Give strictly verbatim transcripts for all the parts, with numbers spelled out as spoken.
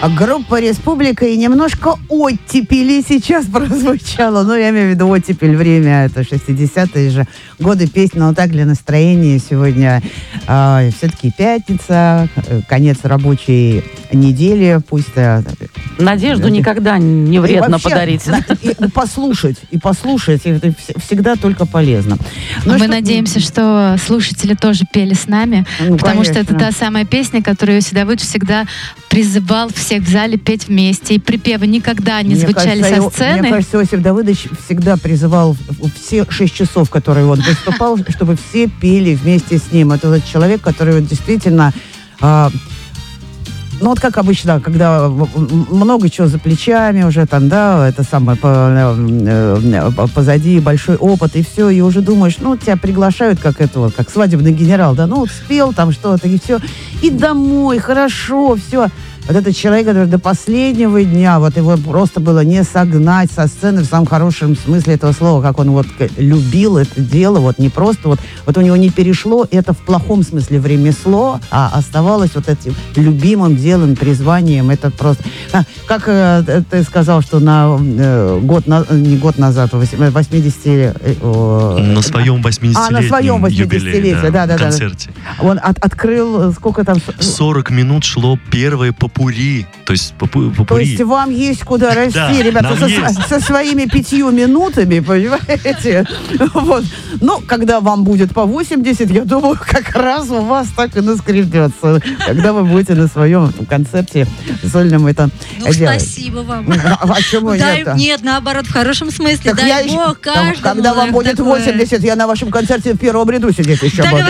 Группа «Республика» и немножко оттепели сейчас прозвучало. Ну, я имею в виду оттепель, время, это шестидесятые же годы, песня, но так для настроения сегодня э, все-таки пятница, конец рабочей недели, пусть... Э, Надежду э, никогда не вредно вообще, подарить. И послушать, и послушать, и это всегда только полезно. Но Мы что... надеемся, что слушатели тоже пели с нами, ну, потому конечно. Что это та самая песня, которую Иосиф Давыдович всегда призывал всех в зале петь вместе. И припевы никогда не мне звучали кажется, со сцены. Мне кажется, Иосиф Давыдович всегда призывал все шесть часов, которые он выступал, чтобы все пели вместе с ним. Это тот человек, который вот действительно... Э, ну, вот как обычно, когда много чего за плечами уже там, да, это самое, по, э, позади большой опыт, и все, и уже думаешь, ну, тебя приглашают, как это вот, как свадебный генерал, да, ну, вот спел там что-то, и все, и домой, хорошо, все. Вот этот человек, который до последнего дня, вот его просто было не согнать со сцены в самом хорошем смысле этого слова, как он вот любил это дело, вот не просто вот, вот у него не перешло это в плохом смысле в ремесло, а оставалось вот этим любимым делом, призванием, это просто... А, как э, ты сказал, что на э, год, на, не год назад, восьмидесятилетие... Э, на своем восьмидесятилетнем а, на своем восьмидесятилетии, да, да, да, концерте. Да. Он от, открыл, сколько там... сорок минут шло первое попури. То есть попури. То есть вам есть куда расти, да, ребята, со, есть. со своими пятью минутами, понимаете? Вот. Но когда вам будет по восемьдесят, я думаю, как раз у вас так и наскребется, когда вы будете на своем концерте сольном это ну, делать. Спасибо вам. А чему дай, нет, наоборот, в хорошем смысле. Так дай я Бог еще, каждому. Когда вам будет такое... восемьдесят, я на вашем концерте в первом ряду сидеть еще буду.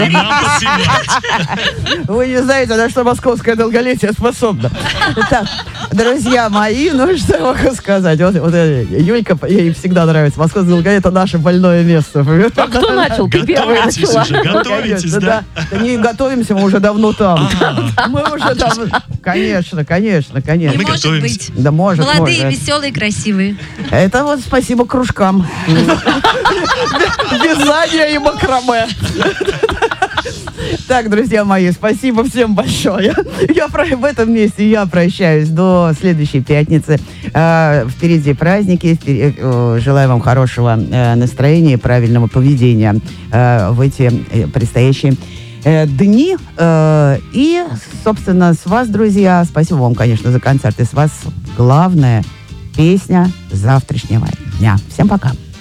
Вы не знаете, на что московское долголетие способно. Так, друзья мои, ну что я могу сказать? Вот, вот Юлька, ей всегда нравится. Московское долголетие — это наше больное место. А кто начал? Ты первый готовитесь начала. уже, готовитесь, да? Да, да? Да не готовимся, мы уже давно там. Мы уже там. Конечно, конечно, конечно. Не может быть. Да может, молодые, может. веселые, красивые. Это вот спасибо кружкам. Вязание и макраме. Так, друзья мои, спасибо всем большое. Я про, в этом месте я прощаюсь до следующей пятницы. Э, впереди праздники. Впереди, э, желаю вам хорошего э, настроения и правильного поведения э, в эти э, предстоящие э, дни. Э, и, собственно, с вас, друзья, спасибо вам, конечно, за концерт. И с вас главная песня завтрашнего дня. Всем пока.